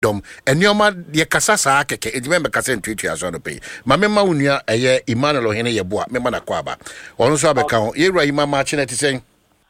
dom enioma ye kasa saa keke edime me kasa ntwetwe aso no pe ma mema wonua eye Emmanuel Ohene ye boa mema na kwa aba ono so abeka ho yewura ima ma chi na tisen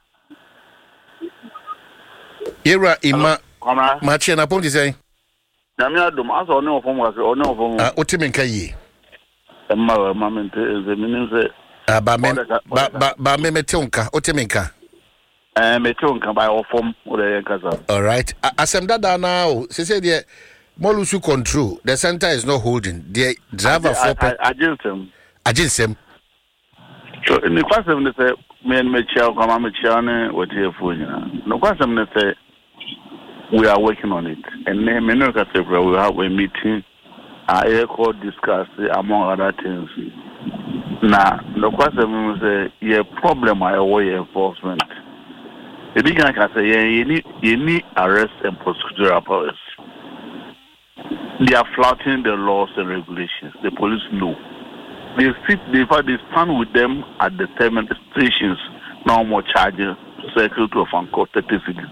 yewura ima ma chi na pom tisen Namia dum aso one ofom wase one ofom otime nka yi ma mente ze minse ba me metonka otime nka metonka ba ofom ore kasa. All right asem dada na o se say there Molusu control the center is not holding the driver for aginsem so in the question they say me chia come me chia ne what here for you no question they say we are working on it and me no ka say we have a meeting I could discuss among other things now the question say your problem I away enforcement the big can say you need arrest and procedural powers. They are flouting the laws and regulations. The police know. They stand with them at the terminal stations. No more charging circle to a fan called 30 cities.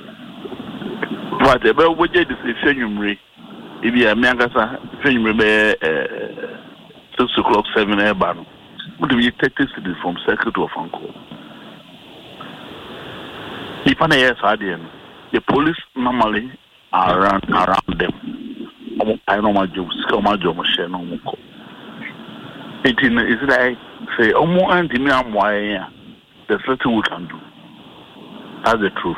But about what is a fenumery, if you are Mangasa, fenumery 6 o'clock, 7 airborne, would be 30 cities from circle to a fan call. If an air guardian, the police normally are around them. I know my jobs, my job, share no more. It is like say, oh, more anti me, I'm why there's nothing we can do. That's the truth.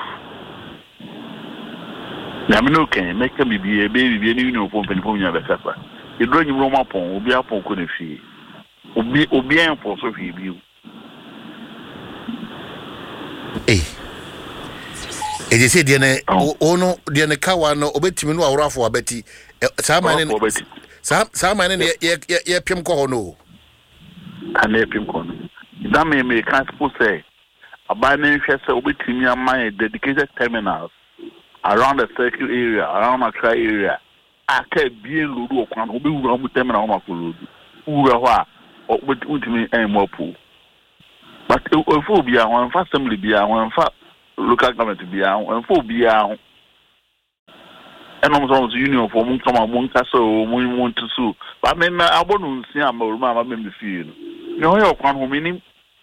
Now, okay, make me be a baby, any uniform, and home you have a capa. You draw your room upon, will be upon couldn't fee. Will be for so few. Eh. E je se diene ono diene kawa no obetimi no awrafo abeti sa mane ye pem ko hono ane pem ko no that me can suppose say abane hwe se obetimi amman dedicated terminals around the circle area around Accra area aka bien lodu okwan obi wura mu terminal ma ko lodu wura ho a obetimi enmopu but ofo bia won fa assembly bia won fa local government be out and for be out and almost union for moon come among castle moon want to sue but I won't see I'm a the field you know your home meaning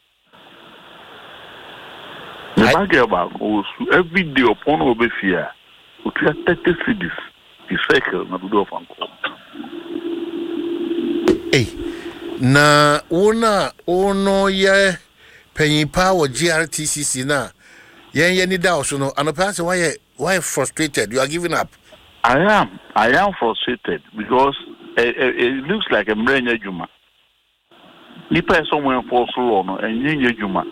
I get about every day upon over fear we clear 30 cities the cycle not do of uncle hey na una ono ye penny power GRTCC na Yen ni da also no anopa why frustrated you are giving up. I am frustrated because it looks like a mrenya juma nipa somewhere for so long enye juma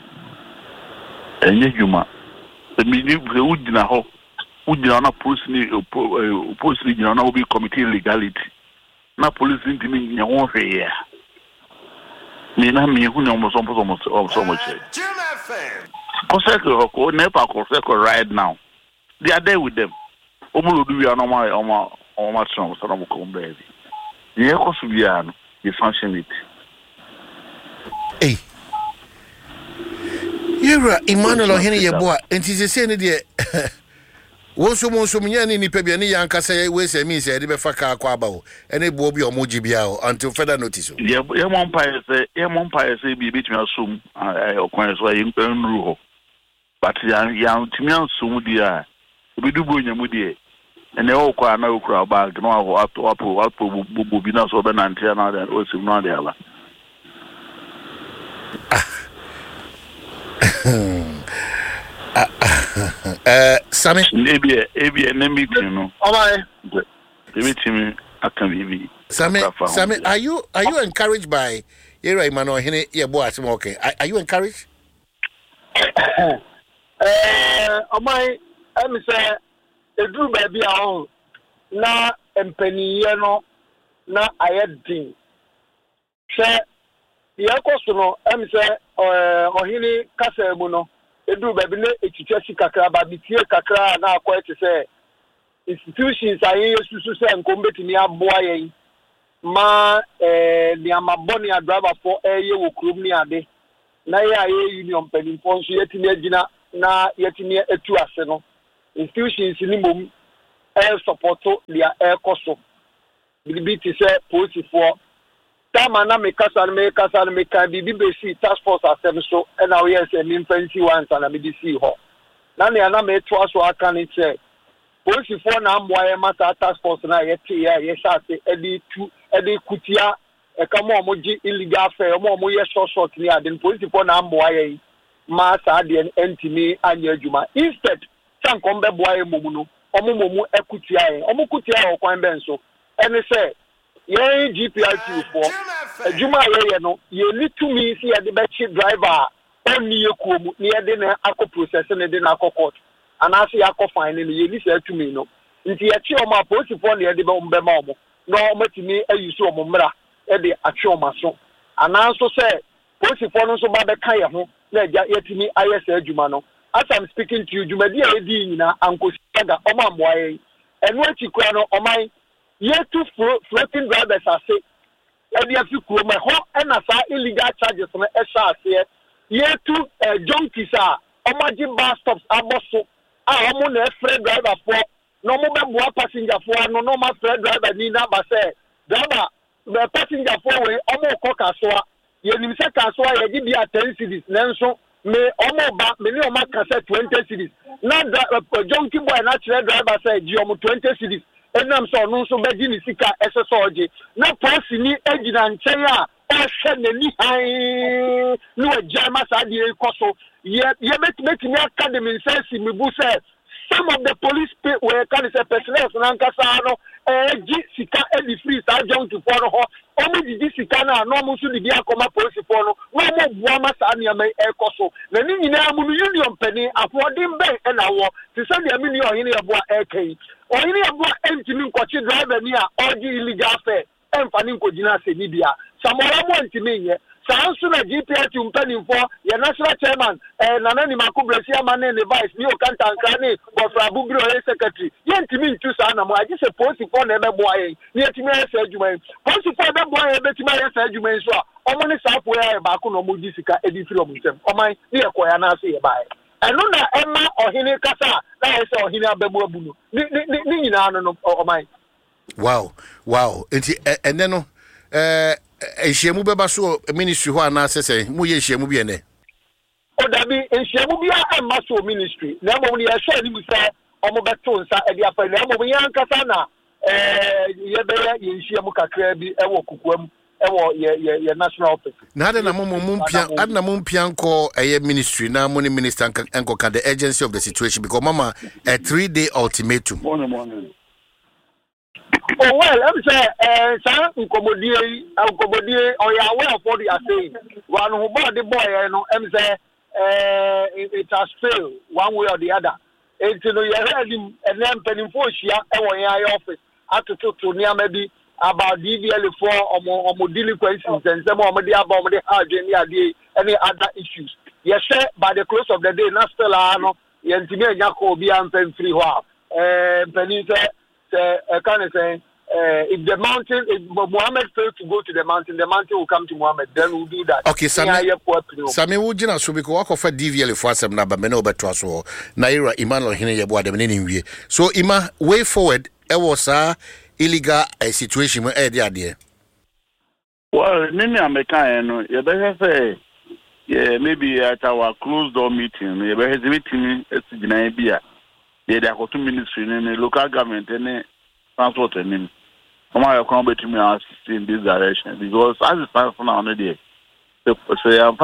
the meaning the udina ho udina na police ni na obi committee legality na police ni me nya ho hwe ya me na me hu na so much Koseko nepa Koseko right now. They are there with them. Omuludu we are normal strong so no come baby. Ye kosubiano, you function it. Hey. Yura Emmanuel Ohene ye boa enti se se ne de Woso nyani ni pebia ni yankasa we se mi se de be faka akwa aba ho ene bo bi omoji bia ho until further notice. Ye mon pa say bi betimi asum okwan so yin nru ho. But ya timi asum dia obi du bo nyamu dia ene o kwa na okura bag no aho ato bo bi na so be na ntia na o sim no dia ba. Sammy maybe meeting no alright the meeting akan bibi Sammy are you encouraged by Era Emmanuel Ohene ye bo asim okay are you encouraged amai am say edu ba bia ho na empaniye no na ayedin se ye koso no am say Ohene kasa mu no edu ba bi na etitwa si kakra ba bitie kakra na akwa ete say institutions aye susu say nkombetini aboa yen ma ni amaboni a driver for eye wo krom ni ade na ye aye union penifo nso yetini agina na yetini etu ase no institutions ni mom support their air coso. Bibi say police for Tamana me kasa me can be BBC task force asem so and now yes and infancy ones and me see ho. Na ne na me to so aka ne che. Police for na amwa matter task force na ye sha say edi kutia e kama omoji illegal affair omo ye short ni ade police for na amwa ye ma sa de entimi anya adwuma instead san kombe boa emu no omo ekutia ye omo kutia o kwan ben so ene say ye GPRT for adwuma ye no ye need to me see the best driver on ye kuomu ni ye de na akọ process ne de na akọ court anase akọ fine ni ye ni say to me no nti ye chi o ma police for ne ye de be ma omo no matimi ayusu omo mra e de atwe o ma so ananso say police for no so ba be kan ye ho na ye timi ayese adwuma no as I'm speaking to you dwumadi e di nyina ankosi ga omo amoaye enu achi kura no oman ye two floating drivers are say e dey fi kuro me ho and sa illegal charges no e sha ase ye two junkies are omaji bus stops aboso omo na free driver for no mo be boa passenger for no ma free driver ni na ba say driver the passenger for we omo ko kasoa ye nim se kasoa ye gi bia 10 cedis nanso me omo ba me ni o ma ka say 20 cedis na junkie boy na chere driver say gi omo 20 cedis enam so no so be ni sika SSOG na policy ni ejina nchen a ehwe nani han no ajama sa de ekoso ye make me academy sense me bu say some of the police were can say personnel na nkasa no gi sika e free sa joint to for ho o me di sika na no mo so di akoma police for no no mo bua ma sa ne mai ekoso na ni nyina mu union pani afodin ben e na wo ti say de mi ni ohine e bua ekai oyini abo entimi nkochi driver ni a oji illegal affair emfani nkojina se ni bia samora mo entimi nye sansu na GPS umpani mfo ya national chairman nana ni makubresi amane ne vice ni okanta nkani bofra bugro he secretary ye entimi ntu sa na mo aji se police for na emebo aye ni entimi ese adwuma police for emebo aye betimi ese adwuma so a omo ni sapo ya ba ko no mo ji sika edi firi omo nsem oman ni ekoya na ase ye bae eno na emma ohine kasa na ese ohine abamu abuno ni nyina no oman wow enti ene no ehyiemu beba so ministry ho ana sese mu ye ehyiemu bi ene o dabi ehyiemu bi a emma so ministry na mo ni ehye ni musa omo beto nsa e dia fa na mo yan kasa na ye be ye ehyiemu kakra bi e wo kukuam ewo ye national office na ade na mumpia nko ministry na mo ni minister nko ka the urgency of the situation because mama a 3-day ultimatum morning oh well I'm say sa nkomodie or you are aware of what you are saying one who bought the boy no I'm say it has failed one way or the other and you know you heard him and then penny for shia e won your office atoto near maybe about DVL for or delinquencies and some of the about any other issues. Yes, sir, by the close of the day, not still no, Yantimia Yako be and free wow. Penisa kind of saying if the mountain, if Muhammad failed to go to the mountain will come to Muhammad, then we'll do that. Okay, Sami Wujina should be walk off a DVL for some number, Menoba Trasso, Naira, Emmanuel Hine, what the so, Ima, way forward, it was illegal situation with the idea. Well, many American, you better say, yeah, maybe at our closed door meeting, you better meeting at Jinabia. Yeah, there are 2 ministry in the local government and transport and come on, come to me in this direction because as it stands now on the day, so I'm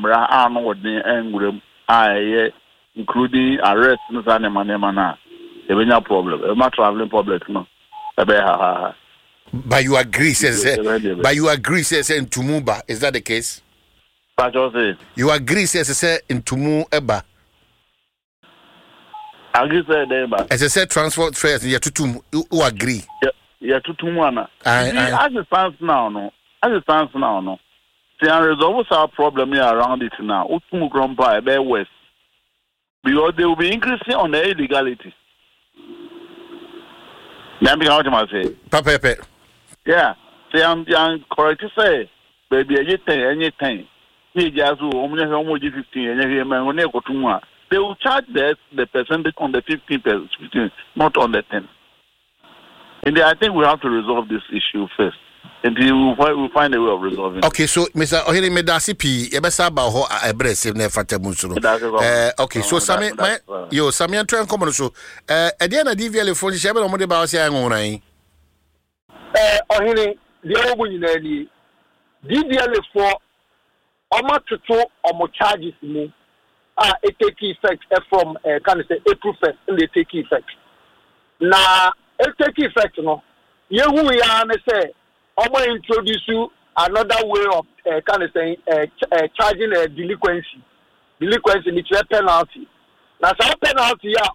including arrest and Manamana. There is no problem. It's not traveling public, no. But you agree, says in Tumuba, is that the case? You agree, says in Tumu Eba. I agree, say as I said, transport fares, you who agree. Yeah, to Tumana. As it stands now, no. There is always a problem here around it now. Utumu Grandpa, Bear West. Because they will be increasing on the illegality. Papa. Yeah. Say I'm correct to say, baby, anything. He just almost 15 and they will charge the percentage on the 15%, not on the 10. And I think we have to resolve this issue first. And we'll find a way of resolving it. Okay, so Mr. Ohiri Medasi P, Ebesa Baho, Ebressive Nefata Musuro. Okay, so Sammy, yo, Sammy and Tran Common. So, at the end of DVL for the Shabbat on the Bausi Angonai. Ohiri, the other one, DVL for Omatuto or charges me. It take effect from can I say April 1st, and they take effect. Now, it take effect, no. You we are, say. I'm going to introduce you another way of kind of saying charging a delinquency. Delinquency is a penalty. Now, some penalty here,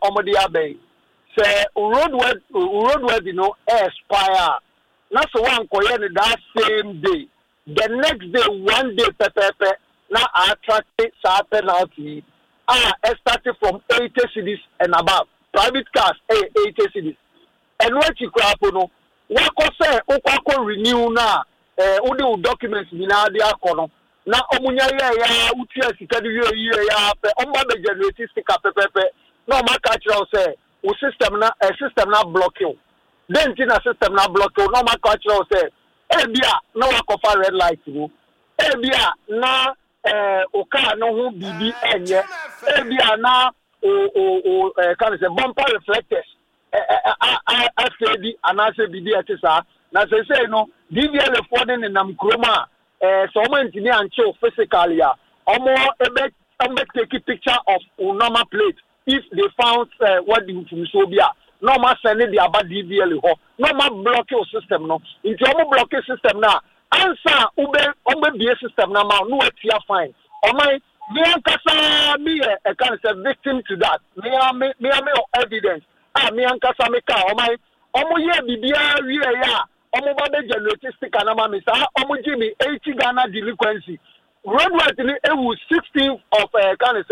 say roadworthy, you know, expire. Now, so one coin that same day. The next day, 1 day, now I attract some penalty. Starting from 80 cities and above. Private cars, 80 cities. And what you crap, no. What say Okako renew now? Udi documents mina dia kono. Na omunya ya utia sikadi ya pe omba be generate sticker pepepe. No ma catch say o system na block you. Then tina system na block you. No ma catch say bia na wakofa red light you. Bia na oka no hu bibi enye. Bia na can say bumper reflectors. I said, and I said, BDSA. Now, say, no, DVL affording in Namkroma, so many and show physically, or more take a picture of normal plate if they found what the Sobia. No more sending the about DVL, no more blocking system, no. Into a blocking system now. Answer, Ube be a system now, no, it's fine. Oh my. Me a kind of victim to that. Me evidence. Me and Casameka, ye bibia ya, babe generated stick and mamisa, Jimmy 80 Ghana delinquency. Roadworthy it was 16th of can I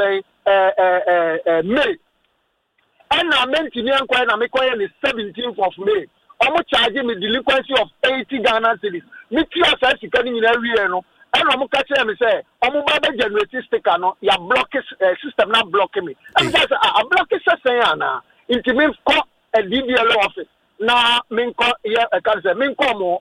say May. And I meant to me and the 17th of May. Charging me delinquency of 80 Ghana cities. Me says you can in every year, no. And I'm catching me say, babe generated stick and no, ya block system not blocking me. And that's a block is saying na. Into me call a DVL office. Now, Minko, I can say, Minko,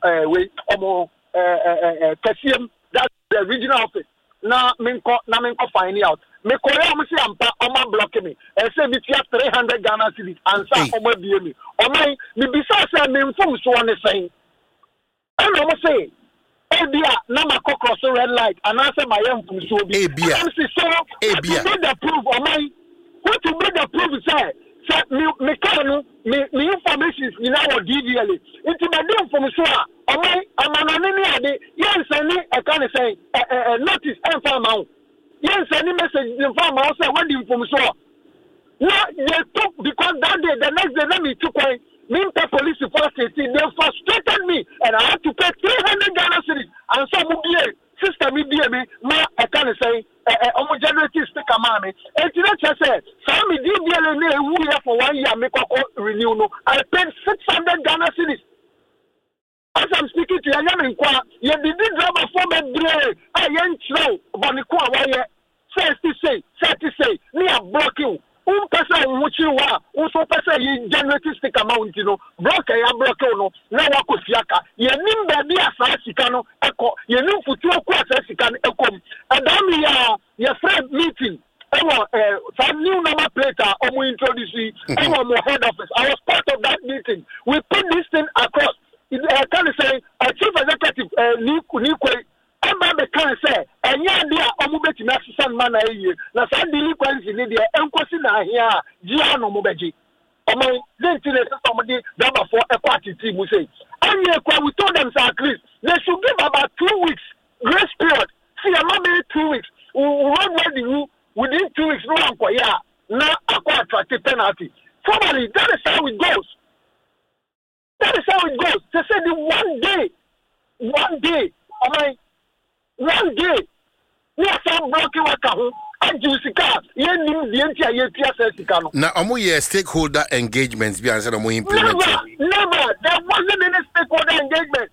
Cassium, that's the regional office. Now, Minko finding out. Meko, I'm blocking me. I say, we have 300 Ghana cities, and some of my me. Or my, besides, I'm informed so on the same. And I'm saying, Nama cross a red light, and I say, my young from Sobi. To be the proof, or my, what to be the proof, say. Me information in our DVL. It's my deal from Sua. I'm an yes, I can't say notice and farm out. Yes, any message in farm house, I went in from Sua. Now they took because that day, the next day, let me took away. Minta police force, they frustrated me, and I had to pay 300 Ghana cedis and some system me I can't say homogeneity stick a mommy. And to that say, some DVL for 1 year make renew no. I paid 600 Ghana cedis. As I'm speaking to you, you did drama for me brave. I ain't slow, but the core wire say, me a blocking. Person which you are, also person you generate stick amount, you know, block no, now I could fiaka. You need be a Sassicano, echo, you know, for 2 quarters, echo, and your friend meeting. Some new number plater, we introduce you, more head office. I was part of that meeting. We put this thing across. I can say, a chief executive, Nikwe. I can say, and yeah, they are almost in Mexican manner. Now, some delinquency in India, and Cosina here, Giano Mobeji. Among then to somebody number for a party team, we say. And we told them, Sir Chris, they should give about 2 weeks grace period. See, I'm not 2 weeks. Within 2 weeks, no one, yeah, now acquire attractive penalty. Formally, that is how it goes. That is how it goes. They say the 1 day, 1 day, we are some blocking wakaho. Now, stakeholder engagements be answered more implemented. Never. There wasn't any stakeholder engagement.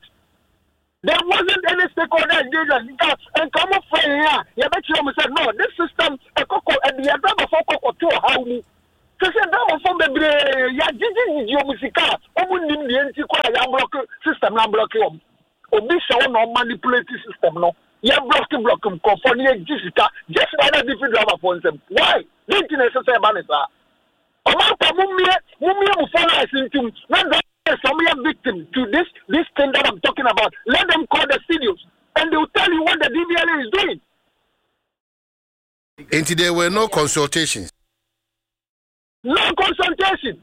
And come up from here, you bet you said, no, this system, a cocoa, and the other for cocoa to how me. So, from the Yaji, your musica, I wouldn't the anti ya block system na block him. Obi show no manipulate system no. Ya block him conform just by the different driver for him. Why? Didn't necessary banisa. Amata mumie mu follow into when some victim to this thing that I'm talking about. Let them call the studios and they will tell you what the DVLA is doing. And there were no consultations. No consultation.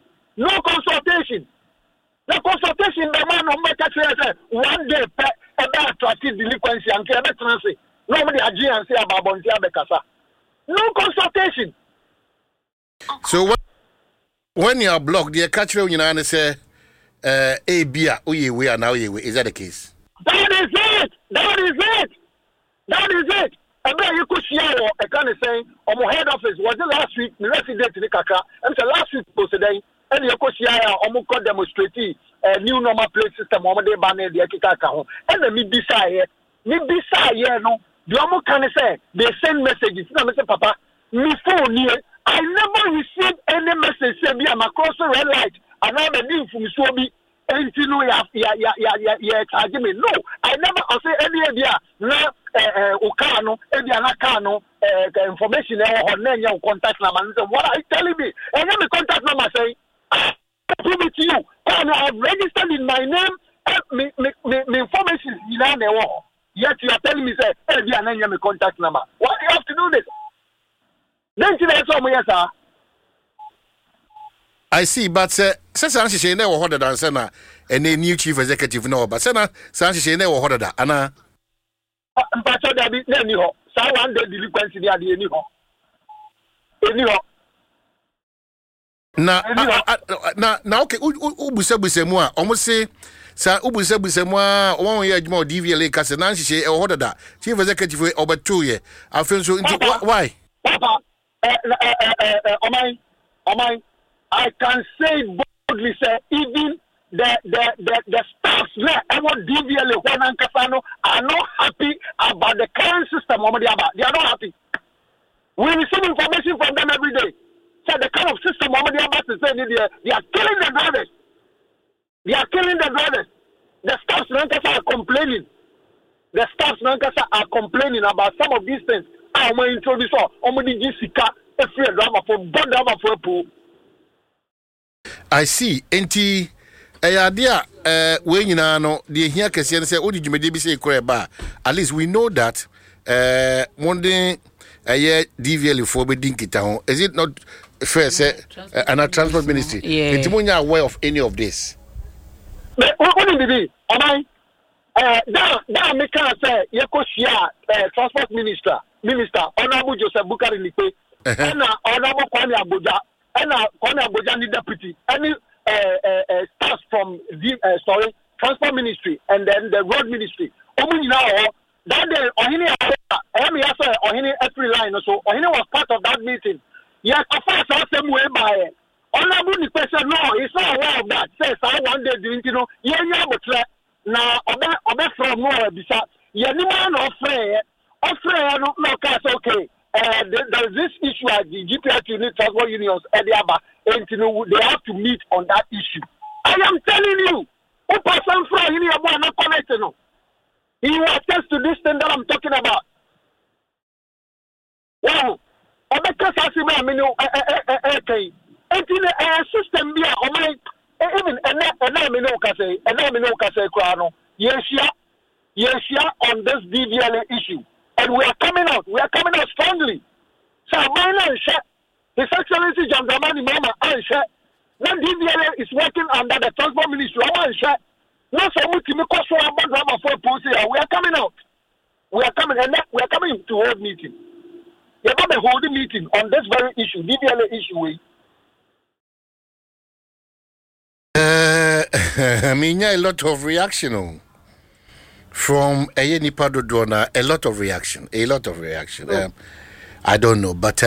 The consultation, the man on my catcher one day about attractive delinquency and care transit. Nobody agrees say about Bontia Becasa. No consultation. So when you are blocked, the catcher you say A B we are now is that the case? That is it. And then you could share a kind of saying, my head office was the last week, the resident in the Kaka, and the last week was today, and you could share a demonstrating a new normal plate system, one day banner the Akaka, and the mid desire, no, the Omo can say, they send messages, no, Mr. Papa, me phone here, I never received any message, say, I'm across the red light, and I'm a new from Sobi. And you know, charging me. No, I never say any idea. No, Ukano, Edianakano, information or name your contact number. What are you telling me? And then the contact number say, I prove it to you. And I have registered in my name, my information is in the wall. Yet you are telling me, say, Edianaka contact number. Why do you have to do this? Then you answer me, yes, sir. I see, but since I say never ordered than Senna and a new chief executive no, but Senna Sanchez never ordered that. Anna, but there be no someone the delinquency there anyhow. Now, okay, Ubusabusemo, almost say, Sir Ubusabusemo, 1 year more DVLA Casananchi or ordered that chief executive over 2 years. I feel so into why? Papa, I can say boldly, say, even the staffs there, I want DVLA, Juan and Casano, are not happy about the current system. They are not happy. We receive information from them every day. So the kind of system they are killing the drivers. The staffs are complaining. About some of these things. I'm going to introduce Jessica, a free driver for God driver for a pool. I see. Enti idea when you know the here can say what did you maybe say ba at least we know that one day a year DVL for being kita. Is it not fair say and a transport ministry? It's yeah. Aware of any of this. But what did it? Am I that make say Yekoshia transport minister Honorable Joseph Bukari Nipe and Honorable Kwame Abuja and Kwame Abuja the deputy any staff from the transport ministry and then the road ministry. That day Ohini every line so Ohini was part of that meeting. Yes, of course I same way by Honorable Nipe said no, he's not aware of that. Says I one day doing now obe from nowhere bisa anyone offer no case okay there's this issue at the GPR unit transport unions and they have to meet on that issue. I am telling you who person from you not connected no he will attest to this thing that I'm talking about. Wow obe case I mean okay system be on even and yes, on this DVLA issue, and we are coming out strongly. So, His Excellency John Dramani Mama, when DVLA is working under the Transport Ministry, not so much we are coming out. We are coming to hold meeting. We are going to hold a meeting on this very issue, DVLA issue. I mean, a lot of reaction from Nipa Dodona, a lot of reaction. I don't know, but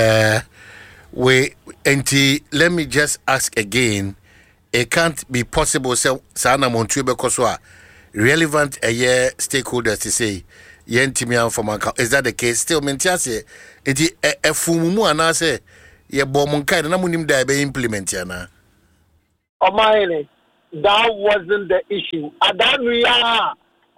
let me just ask again. It can't be possible. So, Sana Montu because relevant stakeholders to say, Yentimian from is that the case? Still, Mentiase, it is a fumu and I say, ye bomunkai, and I'm going to implement yana. Omaile. that wasn't the issue. At that we are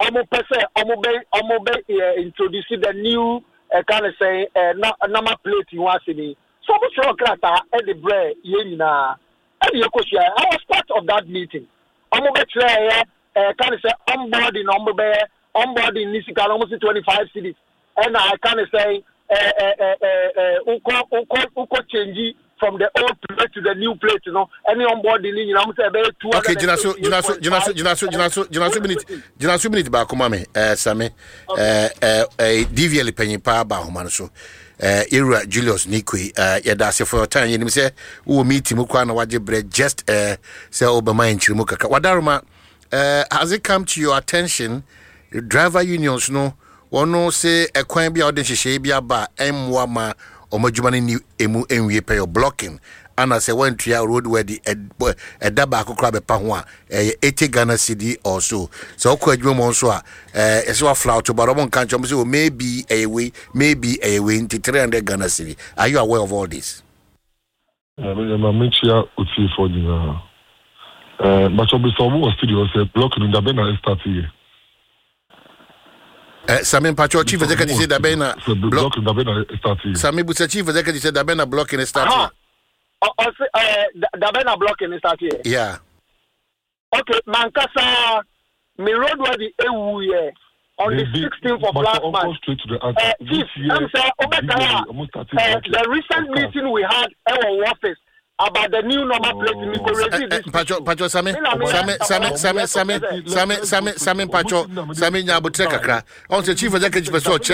introduce the new kind of say number plate you want to be. So much rock at the bread, Yenina. And I was part of that meeting. Kind of say onboarding Nisika almost 25 cities. And I kind of say uko change from the old plate to the new plate, you know. Any onboarding, you know, I'm saying okay, Jinasu minute ba kuma me Same DVL penyi pa ba homa so Era Julius Nikwe yada se for time yenim say wo meet mu kwa na waje bread just say Obama enchirimu kaka wadaruma has it come to your attention driver unions no wono say ekwan bia odin hihye bia ba emwa ma omajumani ni emu enwie pay blocking and I say went to your road where the daba akokra be pa ho a 80 Ghana cedi or so okwa adwuma mo so a eso flout to but obon kan chom say maybe a way into 300 Ghana cedi. Are you aware of all this? I'm mentia uti for the but so be some was studio say blocking da bena start here. Sami Pacho chief executive said da bena blocking da bena start here. Sami Busa chief executive said da bena blocking start here. The banner blocking is start here. Yeah. Okay, Mankasa, me road where the EU on the 16th of last month. The recent meeting we had at our office about the new number plate in Pacho Sami Sami Nyabutre kakra. On the chief executive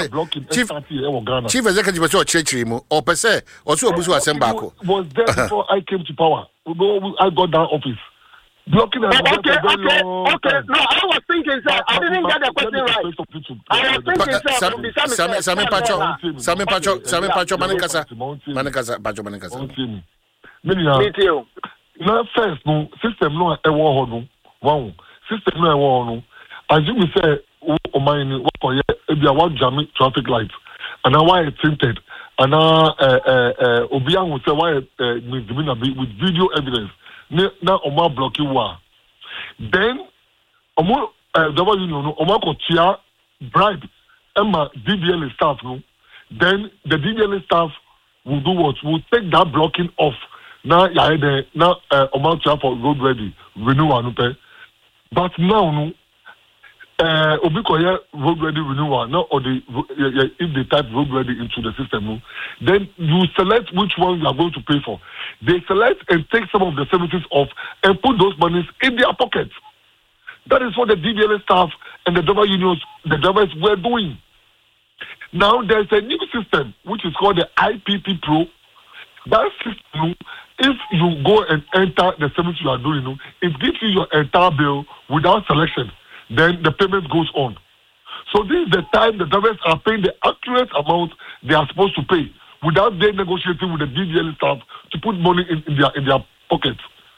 chief executive church mu or per se or so obusu asembako was there before I came to power. I got that office. Blocking okay. No, I was thinking, sir. I didn't get the question right. I was thinking, sir. Sami Pacho Manikasa. Me too. Now first, no system no e wo no. Wow. System no e wo no. As you say, o mine what for e bia wa jam traffic lights. And now why it tinted. And now obi an say why with video evidence. Now Oma block you wa. Then Omo you know Oma ko tia bribe Emma DBL staff no. Then the DBL staff will do what? Will take that blocking off. Now now Oma for road ready renewal no. But now no obi ko road ready renewal now or the if they type road ready into the system, then you select which one you are going to pay for. They select and take some of the services off and put those monies in their pockets. That is what the DBL staff and the driver unions, the drivers were doing. Now there's a new system which is called the IPP Pro. That system, if you go and enter the service you are doing, it gives you your entire bill without selection. Then the payment goes on. So this is the time the drivers are paying the accurate amount they are supposed to pay without they negotiating with the DVL staff to put money in their pockets.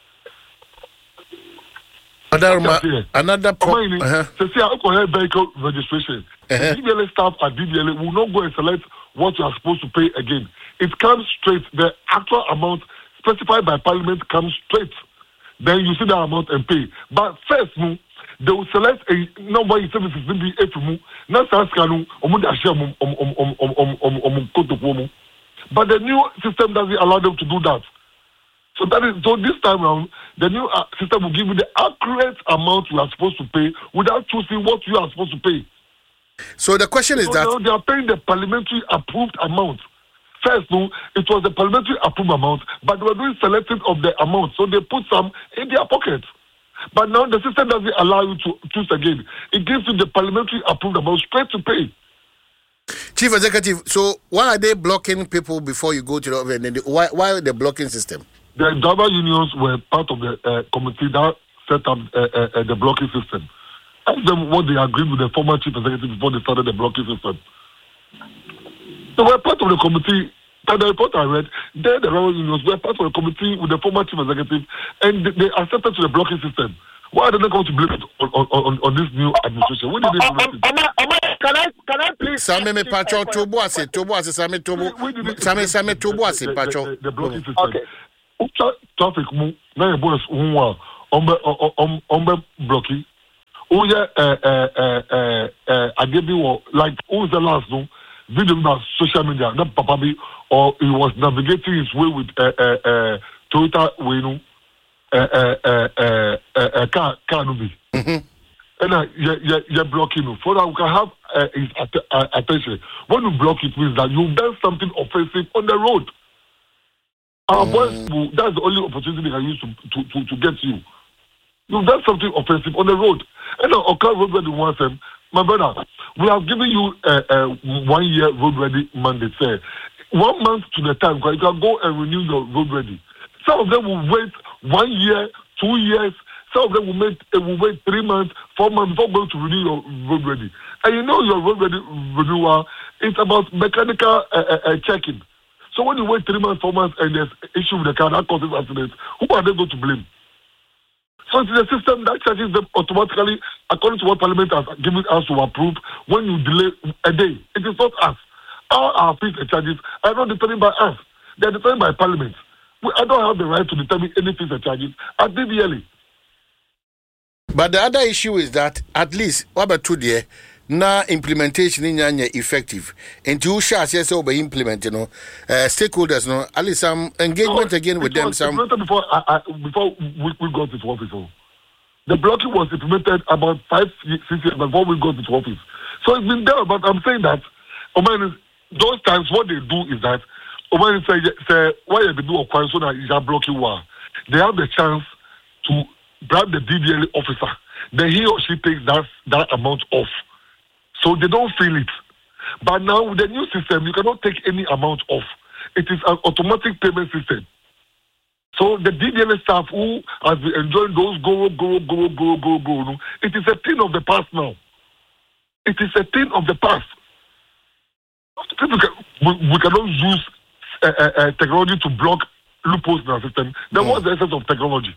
Another point. Vehicle registration. DVL staff at DVL will not go and select what you are supposed to pay again. It comes straight. The actual amount specified by Parliament comes straight. Then you see that amount and pay. But first, they will select a number of services in the Efumu. But the new system doesn't allow them to do that. So this time around, the new system will give you the accurate amount you are supposed to pay without choosing what you are supposed to pay. So the question is that they are paying the parliamentary approved amount. First, it was the parliamentary approved amount, but they were doing selecting of the amount, so they put some in their pockets. But now the system doesn't allow you to choose again. It gives you the parliamentary approved amount straight to pay. Chief Executive, so why are they blocking people before you go to the office? And then why the blocking system? The driver unions were part of the committee that set up the blocking system. Ask them what they agreed with the former chief executive before they started the blocking system. They were part of the committee. And the report I read, the driver unions were part of the committee with the former chief executive, and they accepted to the blocking system. Why are they not going to blame it on this new administration? When did they blame it? Can I please? Sami me pacho toboase Sami toboase pacho. The blocking system. Okay. Traffic mu na e bonus unwa blocky. Oh yeah, I gave you like who's the last no video about social media. Not Papa B, or he was navigating his way with Toyota Wenu car no be. And you're blocking him. For that we can have his attention. When you block it means that you've done something offensive on the road. Our boys, that's the only opportunity they can use to get you. You've done something offensive on the road. And now, road ready wants them. My brother, we have given you 1 year road ready mandate. 1 month to the time, you can go and renew your road ready. Some of them will wait 1 year, 2 years. Some of them will wait 3 months, 4 months before going to renew your road ready. And you know your road ready renewal, it's about mechanical checking. So when you wait 3 months, 4 months, and there's issue with the car that causes accidents, who are they going to blame? So it's the system that charges them automatically according to what Parliament has given us to approve when you delay a day. It is not us. All our fees and charges are not determined by us. They are determined by Parliament. I don't have the right to determine any fees and charges at DVLA. But the other issue is that at least what about 2 years? Na implementation in effective and you shall say so by implement stakeholders at least some engagement again with them some before we got into office. The blocking was implemented about 5-6 years before we got into office, so it's been there. But I'm saying that those times what they do is that say why you do a crime so that you are blocking war, they have the chance to bribe the DDLA officer, then he or she takes that amount off. So they don't feel it. But now with the new system, you cannot take any amount off. It is an automatic payment system. So the DDLA staff who has been enjoying those go, it is a thing of the past now. It is a thing of the past. We cannot use technology to block loopholes in our system. Then what's the essence of technology?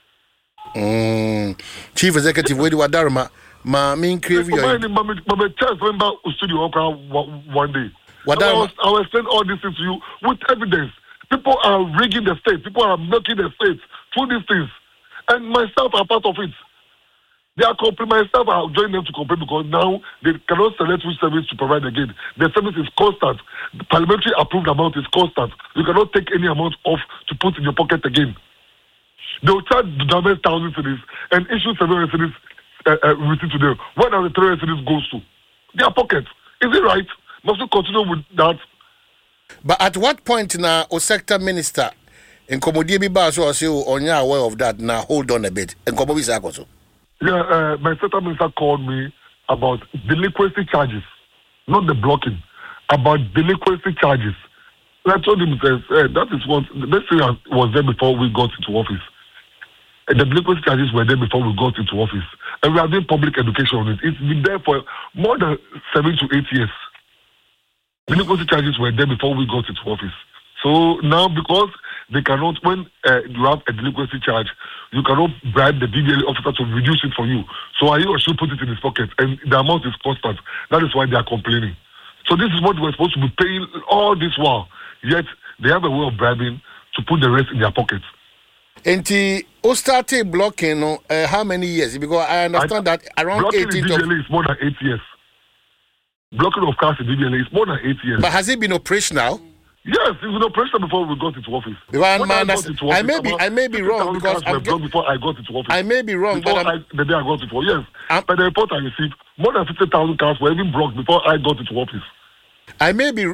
Chief Executive Wedi Wadarma. My chance member studio one day. I will send all these things to you with evidence. People are rigging the state. People are milking the state through these things. And myself are part of it. They are myself are joining them to complain because now they cannot select which service to provide again. The service is constant. The parliamentary approved amount is constant. You cannot take any amount off to put in your pocket again. They will charge the government thousands cedis and issue several cedis receipt to them. Where does the 3 cedis goes to? Their pockets. Is it right? Must we continue with that? But at what point now, a sector minister in Komodi Biba so say on you aware of that now? Hold on a bit. And Komobi Sakoso. Yeah, my sector minister called me about delinquency charges, not the blocking, about delinquency charges. And I told him, that is what this thing was there before we got into office. And the delinquency charges were there before we got into office. And we are doing public education on it. It's been there for more than 7 to 8 years. Delinquency charges were there before we got into office. So now, because they cannot, when you have a delinquency charge, you cannot bribe the DDLA officer to reduce it for you. So he or she put it in his pocket, and the amount is constant. That is why they are complaining. So this is what we're supposed to be paying all this while. Yet they have a way of bribing to put the rest in their pockets. And the started blocking how many years? Because I understand that around 18 blocking in DDLA is more than 8 years. Blocking of cars in DDLA is more than 8 years. But has it been operational? Yes, it was operational before we got into office. I may be wrong because before I got into office. I may be wrong, the day I got into office. Yes, but the report I received, more than 50,000 cars were even blocked before I got into office. I may be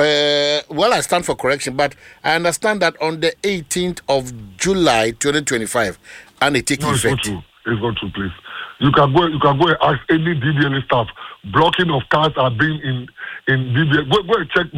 I stand for correction, but I understand that on the 18th of July 2025, and it takes effect. It's not true, please. You can go and ask any DVLA staff. Blocking of cars are being in DVLA. Go and check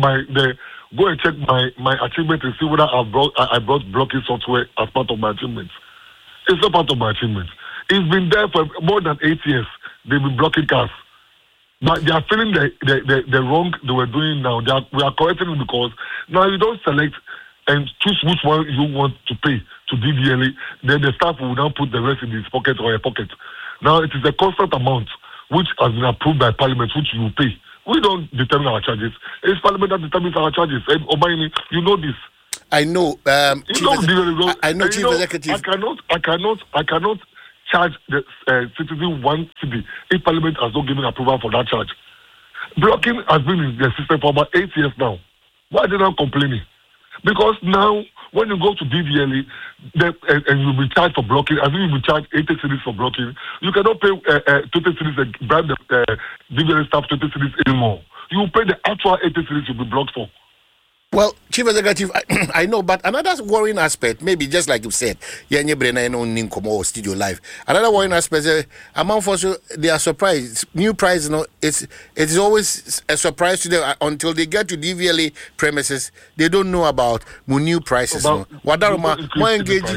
my achievement and see whether I brought blocking software as part of my achievements. It's not part of my achievements. It's been there for more than 8 years. They've been blocking cars. But they are feeling the wrong they were doing now. We are correcting it because now you don't select and choose which one you want to pay to DVLA. Then the staff will now put the rest in his pocket or your pocket. Now it is a constant amount which has been approved by Parliament, which you will pay. We don't determine our charges. It's Parliament that determines our charges. And Obaini, you know this. I know. I know, Chief Executive. I cannot charge the citizen 1 cedi if Parliament has not given approval for that charge. Blocking has been in the system for about 8 years now. Why are they not complaining? Because now, when you go to DVLA and you'll be charged for blocking, I think you'll be charged 80 cedis for blocking. You cannot pay 20 cedis and bribe the DVLA staff 20 cedis anymore. You will pay the actual 80 cedis you'll be blocked for. Well, Chief Executive, I know, but another worrying aspect, maybe just like you said, Studio Live. Another worrying aspect, among us, they are surprised. New price, it's always a surprise to them until they get to DVLA premises. They don't know about new prices. More engaging,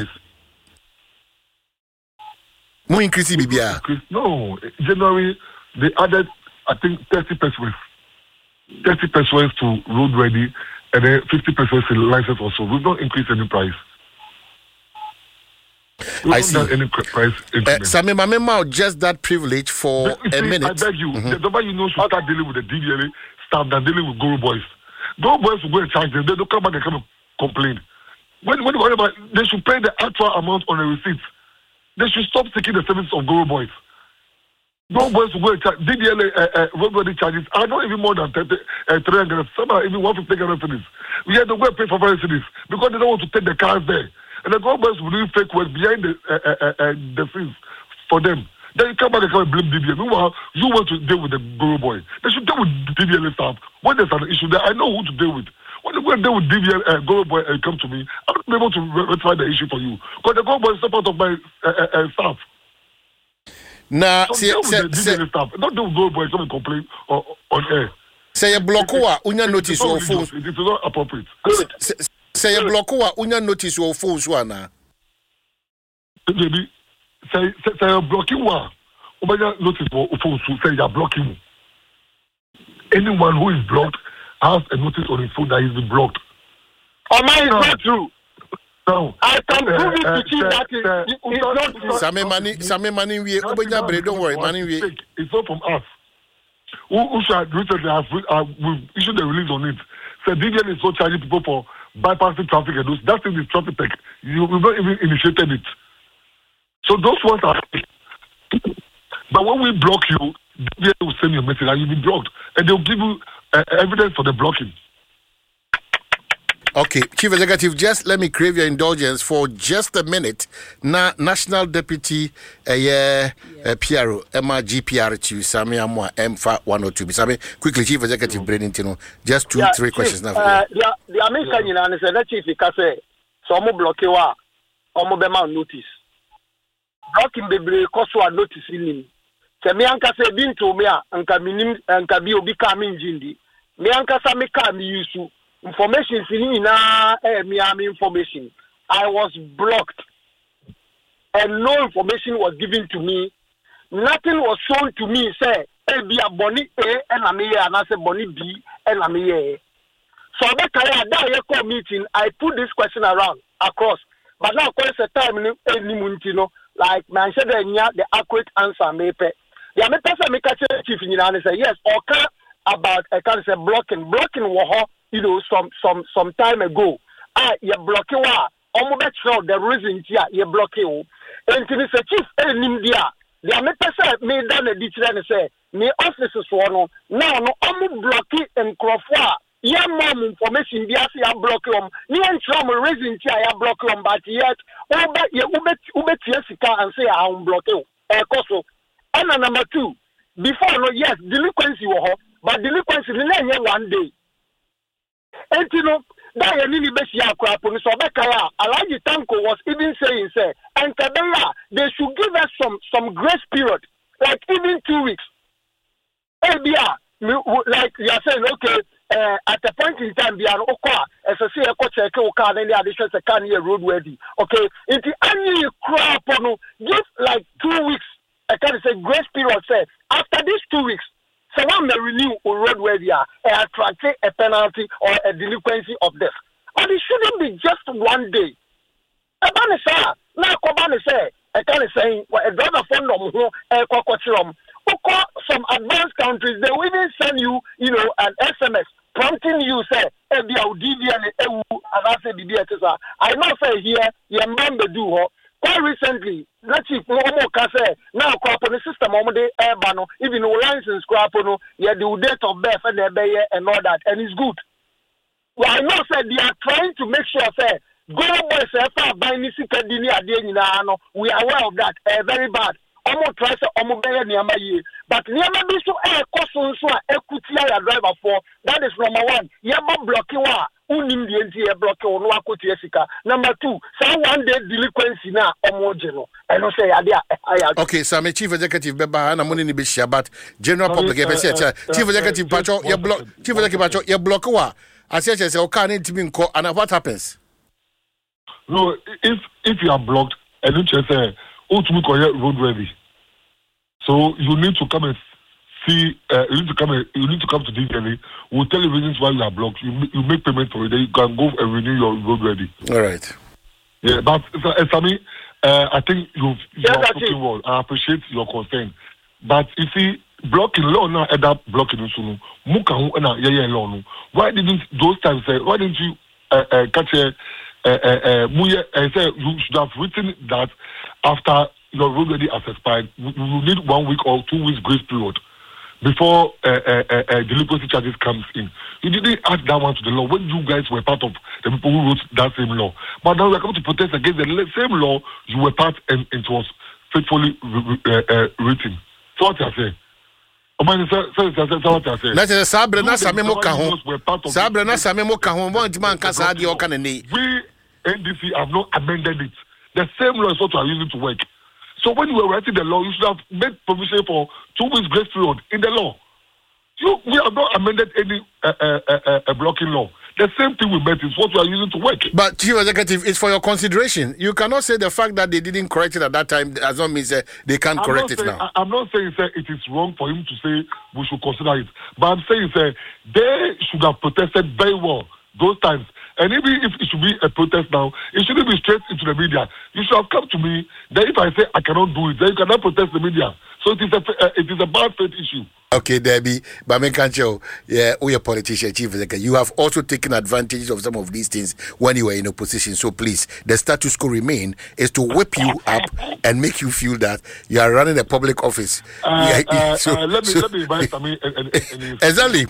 more increasing. No, January they added, I think, 30 pesos to road ready. And then 50% in license also. We've not increased any price. I see. Any price Sammy Mamema, just that privilege for a minute. I beg you, the number you know should start dealing with the DVLA staff than dealing with Guru Boys. Guru Boys will go and charge them. They don't come back and come and complain. When they should pay the actual amount on the receipts. They should stop taking the service of Guru Boys. No boys will go and charge. DVLA roadworthy charges are not even more than 300. Some are even 150 cedis. We have to go and pay for 5 cedis because they don't want to take the cars there. And the government will do fake work behind the scenes for them. Then you come back and come and blame DVLA. Meanwhile, you want to deal with the Guru Boy. They should deal with DVLA staff. When there's an issue there, I know who to deal with. When you go and deal with DVLA Guru Boy and come to me, I will be able to rectify the issue for you. Because the Guru Boy is not part of my staff. Nah, not do Guru Boy come and complain on air. Say a blocker, unya notice your phone. It is not appropriate. Say a blocker, unya notice your phone, Swana. Baby, say a blocking one. Unya notice your phone, say you're blocking. Anyone who is blocked has a notice on his phone that he's been blocked. Oh, my, it's not true. No. I can prove it to you that it's not true. Same money, we don't worry, money. It's not from us. Who should recently we've issued a release on it. So DVL is so charging people for bypassing traffic and those. That thing is traffic tech. We've not even initiated it. So those ones are. But when we block you, DVL will send you a message and you'll be blocked. And they'll give you evidence for the blocking. Okay, Chief Executive, just let me crave your indulgence for just a minute. National Deputy PRO, Emma GPR to Sami Amwa, MFA 102. Sami, quickly, Chief Executive Brenington, just 2-3 questions now. The American United said that Chief Ikase, so I'm blocking wa, I'm notice. Blocking the Koswa notice in him. Samianka said, been to me, and Kaminim and Kabio becoming Jindi. Mianka Samika mi yusu. Information information. I was blocked and no information was given to me. Nothing was shown to me. Say, be a Bonnie A and a me and I say Bonnie B and a me. So that meeting, I put this question around across. But now, of course, the time like man said, the accurate answer may pay. The person make a chief in and say yes, okay, about I can say blocking war. Some time ago, you're blocking the reason you're blocking. And to the chief, India, the American made down a detail and say, me officers for now, I'm blocking and Crawford. Yeah, mom, information, I'm blocking. Me and some reason I'm blocking, but yet, Ubet Jessica and say, I'm blocking. And number 2, before, yes, delinquency, but delinquency in 1 day. And that any besia crap on so Alaji Tanko was even saying, and Kabela, they should give us some grace period, like even 2 weeks. ABR, like you are saying, okay, at a point in time, they are okay, as I say, a coach, a car, and the additions a car near roadworthy. Okay, in the annual crap, give like 2 weeks, I can say grace period, say, after these 2 weeks, someone may renew or roadworthy and attract a penalty or a delinquency of death. But it shouldn't be just 1 day. I can't say, a driver from some advanced countries, they will even send you, an SMS prompting you, say, ebi a DVN ewu and I say bibi etesa I know say here ye man do ho quite recently na chief mo ka say na crop the system mo dey eba no even no license crop no ye the date of birth and the and all that and it's good. Well, I know say they are trying to make sure say go boys ever buy ni sika di ni ade nyina no we are aware of that very bad. Almost try to almost bear Niama ye. But Niama be so a cost so equity driver for that is number one. Yama blocking wa unim the NTA blocking on Wakuti Esika. Number two, some one day delinquency na almost general. I don't say idea. Okay, so I'm a chief executive Beba and I'm only be share but general public chief executive Pacho, your block chief executive Pacho, your block wa. I say okay to be call and what happens? No, if you are blocked and you say road ready. So you need to come and see. You need to come to DVLA. We'll tell you reasons why you are blocked. You make payment for it. Then you can go and renew your road ready. All right. Yeah, but Sami, I think you are talking well. I appreciate your concern. But you see, blocking law now end up blocking sunu. Muka na yeye law no. Why didn't those times say? Why didn't you catch a say you should have written that after your road ready has expired, you need 1 week or 2 weeks grace period before delinquency charges comes in. You didn't add that one to the law when you guys were part of the people who wrote that same law. But now we are coming to protest against the same law you were part and it was faithfully written. So what I say? Let's say Sabrina Samemo Kahon. Sabrina Samemo Kahon, one man Casadi or Canani. We NDC have not amended it. The same law is what we are using to work. So when you were writing the law, you should have made provision for 2 weeks grace period in the law. We have not amended any blocking law. The same thing we made is what we are using to work. But Chief Executive, it's for your consideration. You cannot say the fact that they didn't correct it at that time as long as they can't correct it now. I'm not saying it is wrong for him to say we should consider it. But I'm saying they should have protested very well those times. And even if it should be a protest now, it shouldn't be straight into the media. You should have come to me. Then if I say I cannot do it, then you cannot protest the media. So it is a bad faith issue. Okay, Debbie, but I can't show. Yeah, we are politician, Chief Executive. You have also taken advantage of some of these things when you were in opposition. So please, the status quo remain is to whip you up and make you feel that you are running a public office. Let me invite Exactly.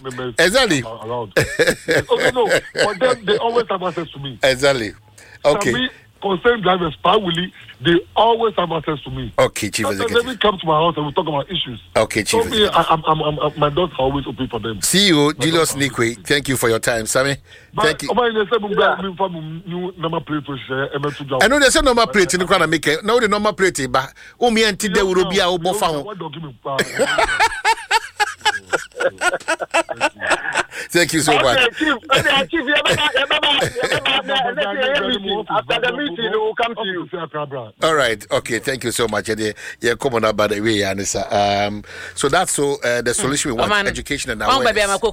Okay, no, for them they always have access to me. Exactly. Okay. Concerned drivers, they always have access to me. Okay, Chief Executive. Let me come to my house and we'll talk about issues. Okay, Chief Executive. My doors are always open for them. CEO Julius Nikwe, thank you for your time, Sammy. Thank you. I know there's a number plate in the corner. No, the number plate, but Umi and Tide will be our bofan. Thank you so much. After the meeting, we will come to you. All right. Okay. Thank you so much. Yeah, come on up by the way, Anissa. So that's the solution we want: education and awareness.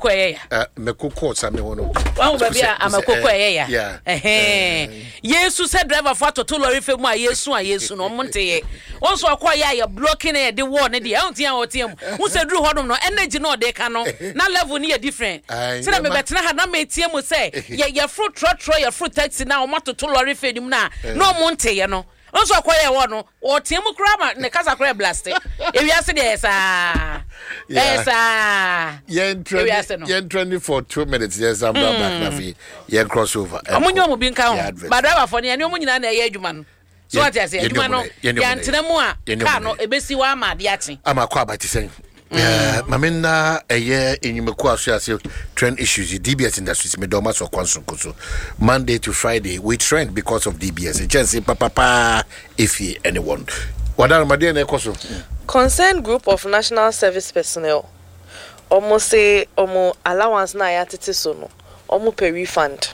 Yesu said driver for to lorry fe mu Yesu no monte. Once akwa ya blocking the wall na dey. Ahuntia otiam. Who said do hodom no energy no dey ka no. Na level ni different. Say na me betena ha na me tie mu say ya fruit tro ya fruit taxi na o mato to lorry fe nim na no monte ye no. Once akwa ye wo no o tie mu kra ma ne kasa kra blast. Ewiase dey esa. Esa. Yen trending for 2 minutes. Yes, I'm not back na fi. Yen crossover. Amunyo mu bin ka ho. But driver for ne omu nyina na ye adwuma no. So what I say, adwuma no. Ya ntena mu a car no ebesi wa ma de ate. Amakwa abati sen. Mamina enyimeko aso trend issues DBS industries me doma so kwanso Monday to Friday we trend because of DBS chance papa if anyone wadara made na ekoso concerned group of national service personnel almost say allowance na ya tete so no almost pay refund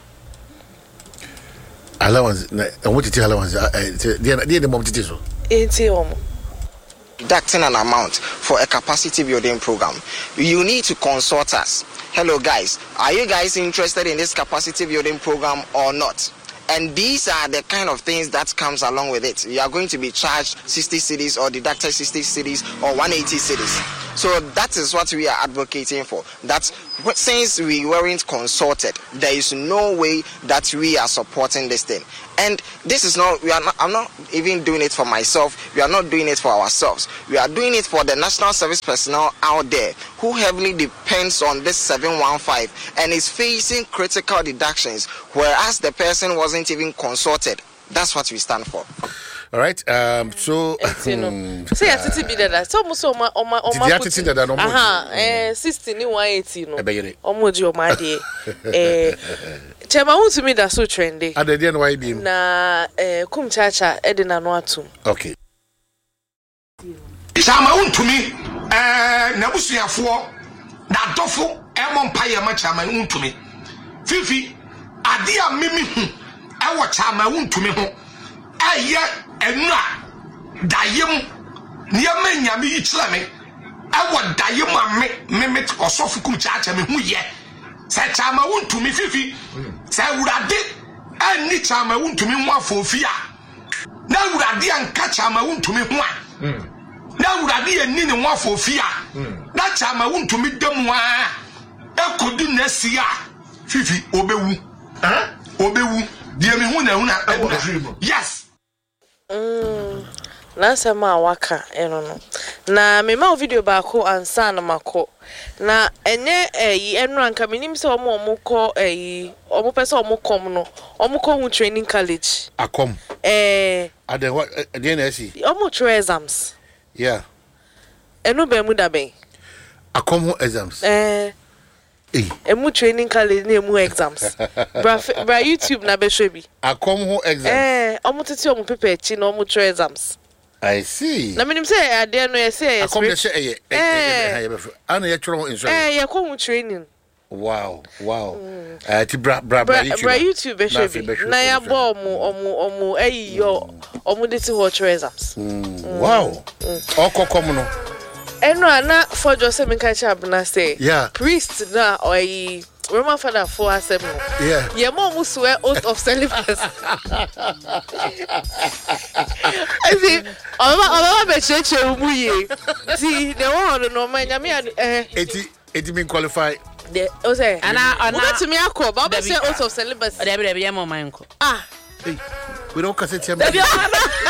allowance na what it allowance the mom tete so deducting an amount for a capacity building program, you need to consult us. Hello guys, are you guys interested in this capacity building program or not? And these are the kind of things that comes along with it. You are going to be charged 60 cedis or deducted 60 cedis or 180 cedis. So that is what we are advocating for. That since we weren't consulted, there is no way that we are supporting this thing. And this is not, I'm not even doing it for myself. We are not doing it for ourselves. We are doing it for the national service personnel out there who heavily depends on this 715 and is facing critical deductions, whereas the person wasn't even consulted. That's what we stand for. All right. So say attitude be that. So much the attitude that no 60 ni 180 no. Omoji o ma de. Chema won to me that so trendy. Adede no why be na kum chacha e de na no atum. Okay. Chama won to me na busuafo na dofo e mo mpaye ma chama won to me. Fifi ade a mimi hu e wo chama won to me ho. Aye enura dayem niam nyame yi kire me e wo dayem a me osofukum chacha me hu ye se chama won to me fifi se urade ani chama won to me ho afofia na urade anka chama won to me ho a na urade ani ne ho afofia na chama won to me dam a ekodu na sia fifi obewu die me hu na yes na sama waka no na me ma video ba ko ansa na mako na enye enu anka minim se omo ko omo pese omo kom no omo ko hu training college akom ade what the NSC omo through exams yeah enu be mu da ben akom hu exams emu training college na emu exams bra YouTube na be shobi akom hu exams omo tete omo paper chi na omo through exams. I see. Na minim say ade no ye say akom de say ana ye tworo insurance ye ko hu training. Wow ti bra YouTube be shobi na ya bo omo yo omo de ti ho through exams. Wow okokom no eno ana for Joseph Minkacha abna say priest na oyi Roman father for asem no ye mo swear oath of celibacy. I see oma be cheche umuye see the one no man nyame eti mean qualify the o say ana to me akọ ba say oath of celibacy dey be ye mo man ko we don't cassette him